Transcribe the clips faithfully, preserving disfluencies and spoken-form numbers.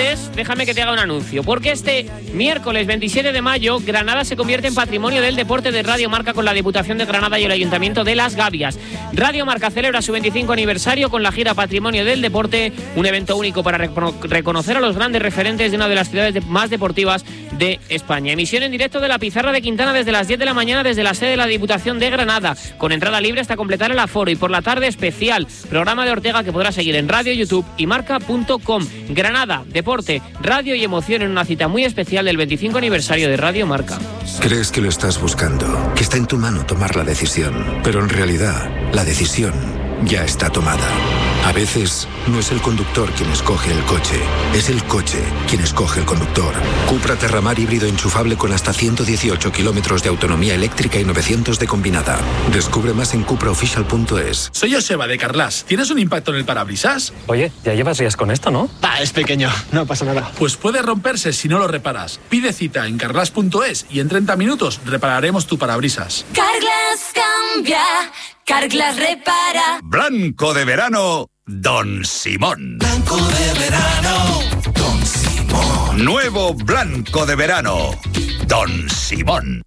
antes, déjame que te haga un anuncio, porque este miércoles veintisiete de mayo, Granada se convierte en patrimonio del deporte de Radio Marca con la Diputación de Granada y el Ayuntamiento de Las Gavias. Radio Marca celebra su veinticinco aniversario con la gira Patrimonio del Deporte, un evento único para rec- reconocer a los grandes referentes de una de las ciudades de- más deportivas de España. Emisión en directo de la Pizarra de Quintana desde las diez de la mañana desde la sede de la Diputación de Granada, con entrada libre hasta completar el aforo, y por la tarde especial, programa de Ortega que podrás seguir en radio, YouTube y marca punto com. Granada, deporte, radio y emoción en una cita muy especial del veinticinco aniversario de Radio Marca. Crees que lo estás buscando, que está en tu mano tomar la decisión, pero en realidad la decisión ya está tomada. A veces no es el conductor quien escoge el coche, es el coche quien escoge el conductor. Cupra Terramar híbrido enchufable con hasta ciento dieciocho kilómetros de autonomía eléctrica y novecientos de combinada. Descubre más en cupra official punto es. Soy Joseba de Carlas. ¿Tienes un impacto en el parabrisas? Oye, ya llevas días con esto, ¿no? Va, es pequeño, no pasa nada. Pues puede romperse si no lo reparas. Pide cita en carlas punto es y en treinta minutos repararemos tu parabrisas. Carglass cambia, Carglass repara. Blanco de verano, Don Simón. Blanco de verano, Don Simón. Nuevo blanco de verano, Don Simón.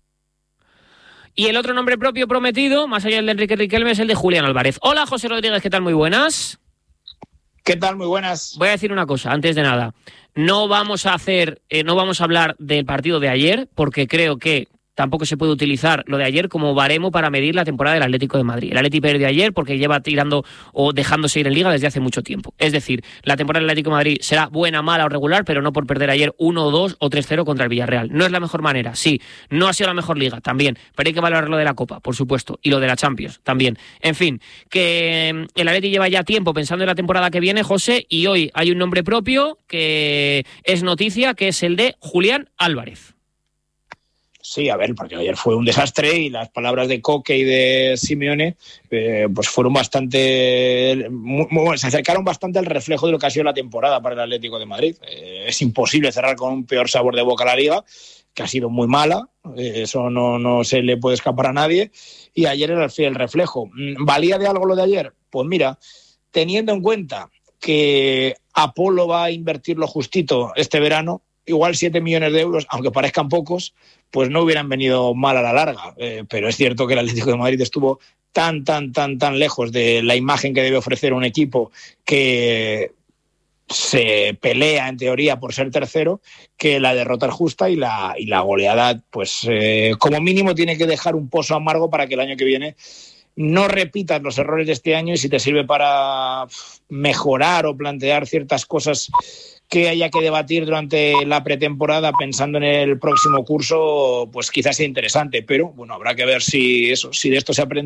Y el otro nombre propio prometido, más allá del de Enrique Riquelme, es el de Julián Álvarez. Hola, José Rodríguez, ¿qué tal? Muy buenas. ¿Qué tal? Muy buenas. Voy a decir una cosa, antes de nada. No vamos a hacer, eh, no vamos a hablar del partido de ayer, porque creo que tampoco se puede utilizar lo de ayer como baremo para medir la temporada del Atlético de Madrid. El Atleti perdió ayer porque lleva tirando o dejándose ir en Liga desde hace mucho tiempo. Es decir, la temporada del Atlético de Madrid será buena, mala o regular, pero no por perder ayer uno dos o tres cero contra el Villarreal. No es la mejor manera, sí. No ha sido la mejor Liga, también. Pero hay que valorar lo de la Copa, por supuesto. Y lo de la Champions, también. En fin, que el Atleti lleva ya tiempo pensando en la temporada que viene, José, y hoy hay un nombre propio que es noticia, que es el de Julián Álvarez. Sí, a ver, el partido de ayer fue un desastre y las palabras de Coque y de Simeone eh, pues fueron bastante... Muy, muy, se acercaron bastante al reflejo de lo que ha sido la temporada para el Atlético de Madrid. Eh, es imposible cerrar con un peor sabor de boca a la Liga, que ha sido muy mala, eh, eso no, no se le puede escapar a nadie, y ayer era el fiel reflejo. ¿Valía de algo lo de ayer? Pues mira, teniendo en cuenta que Apolo va a invertir lo justito este verano, igual siete millones de euros, aunque parezcan pocos, pues no hubieran venido mal a la larga. Eh, pero es cierto que el Atlético de Madrid estuvo tan, tan, tan, tan lejos de la imagen que debe ofrecer un equipo que se pelea, en teoría, por ser tercero, que la derrota es justa y la, y la goleada, pues eh, como mínimo tiene que dejar un pozo amargo para que el año que viene no repitas los errores de este año, y si te sirve para mejorar o plantear ciertas cosas que haya que debatir durante la pretemporada pensando en el próximo curso, pues quizás sea interesante, pero bueno, habrá que ver si eso, si de esto se aprende